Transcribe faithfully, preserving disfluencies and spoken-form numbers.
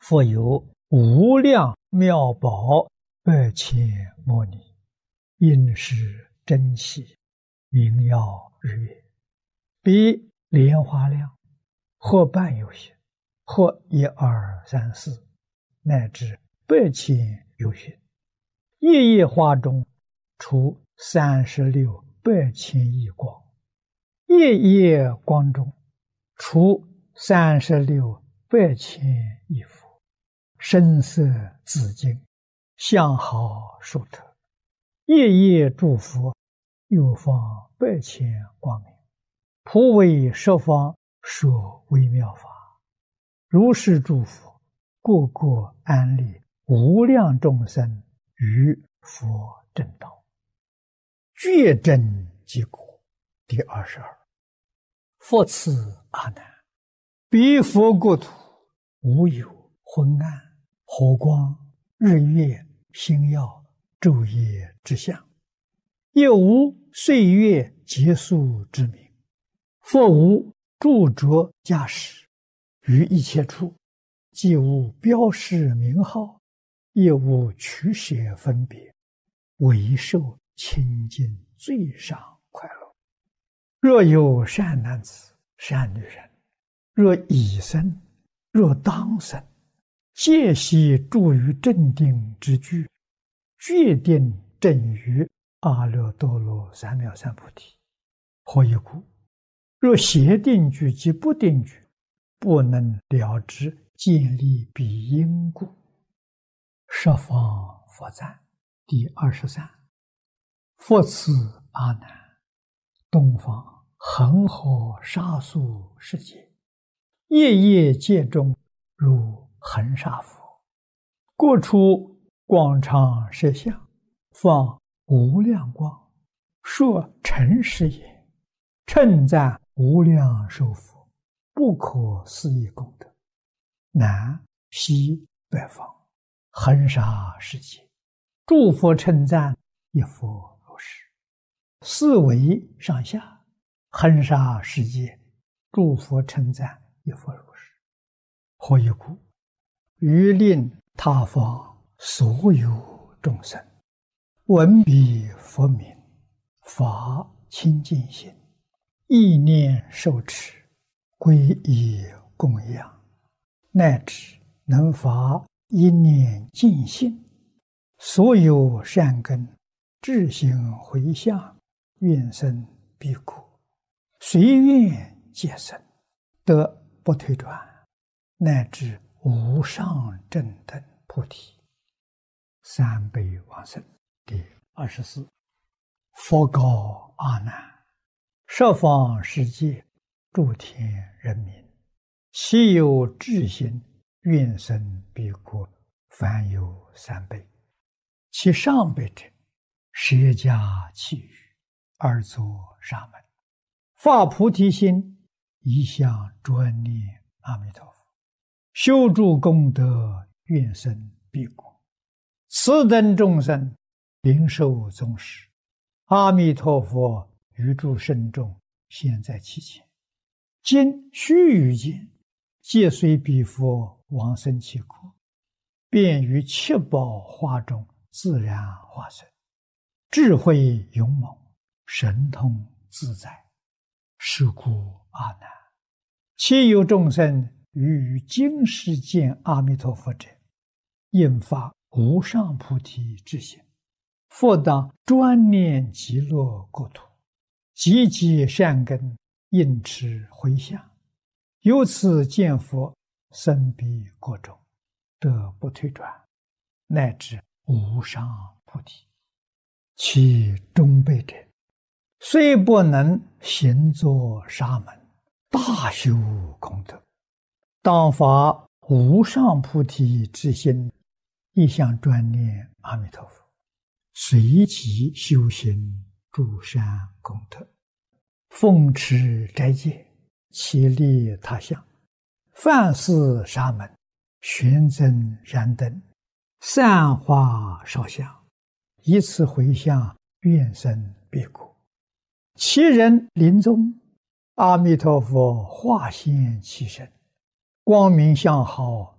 复有无量妙宝百千摩尼，应是珍奇，名耀日月，比莲花量，或半有些，或一二三四，乃至百千有些。夜夜花中出三十六百千亿光，夜夜光中出三十六百千亿佛，声色紫金，相好殊特，夜夜诸佛又放百千光明，普为十方说微妙法。如是诸佛，个个安立无量众生于佛正道，觉真即果。第二十二，复次阿难，彼佛国土无有昏暗、火光、日月、星耀、昼夜之相，也无岁月结束之名，复无著着驾驶，于一切处既无标示名号，也无取舍分别，唯受清净最上快乐。若有善男子、善女人，若已生，若当生，皆悉住于正定之具，决定正于阿耨多罗三藐三菩提。何以故？若邪定具及不定具，不能了知建立彼因故。十方佛赞第二十三。复次阿难，东方恒河沙数世界，夜夜界中如恒沙佛，各处广长舌相，放无量光，说诚实也，称赞无量寿佛不可思议功德。南西北方恒沙世界，诸佛称赞一佛如是。四维上下恒沙世界，诸佛称赞一佛如是。何以故？于令他方所有众生闻彼佛名，发清净心，意念受持，皈依供养，乃至能发一念净心，所有善根自行回向，愿生彼国，随愿皆生，得不退转，乃至无上正等菩提。三辈往生第二十四。佛告阿难，十方世界诸天人民，其有智心愿生彼国，凡有三辈。其上辈者，舍家弃语，而作沙门，发菩提心，一向专念阿弥陀佛，修诸功德，愿生彼国。此等众生灵受宗实，阿弥陀佛于诸圣众现在其前，今须臾间，皆随彼佛往生其国，便于七宝花中自然化身，智慧勇猛，神通自在。是故阿难，其有众生于于今世见阿弥陀佛者，应发无上菩提之心，复当专念极乐国土，积极善根，应持回向，由此见佛，生彼国中，得不退转，乃至无上菩提。其中辈者，虽不能行作沙门，大修功德，当发无上菩提之心，一向专念阿弥陀佛，随即修行诸善功德，奉持斋戒，其利他相，饭施沙门，玄增燃灯，散花烧香，以此回向，愿生彼国。其人临终，阿弥陀佛化现其身，光明相好，